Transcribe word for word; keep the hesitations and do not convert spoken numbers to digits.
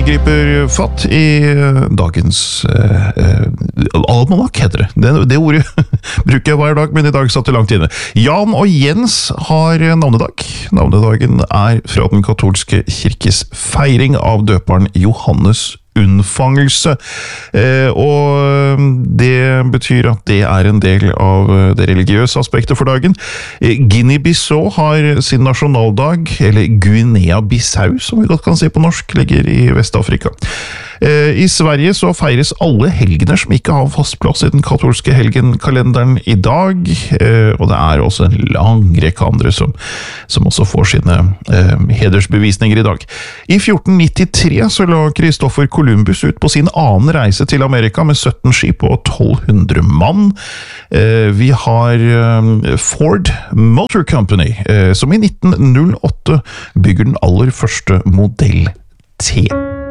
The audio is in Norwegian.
griper fatt i dagens eh, almanakk, heter det. det. Det ordet bruker jeg hver dag, men i dag satt det langt inne. Jan og Jens har navnedag. Navnedagen er fra den katolske kirkes feiring av døperen Johannes unnfangelse, eh, og det betyr at det er en del av det religiøse aspektet for dagen. Eh, Guinea-Bissau har sin nasjonaldag, eller Guinea-Bissau, som vi godt kan si på norsk, ligger i Vestafrika. Eh, I Sverige så feires alle helgener som ikke har fast plass i den katolske helgenkalenderen i dag, eh, og det er også en lang rekke andre som, som også får sine eh, hedersbevisninger i dag. I fjorten nittitre så la Christopher Columbus ut på sin annen reise til Amerika med sytten skip og tolv hundre mann. Eh, vi har eh, Ford Motor Company, eh, som i nitten null åtte bygger den aller første modell T.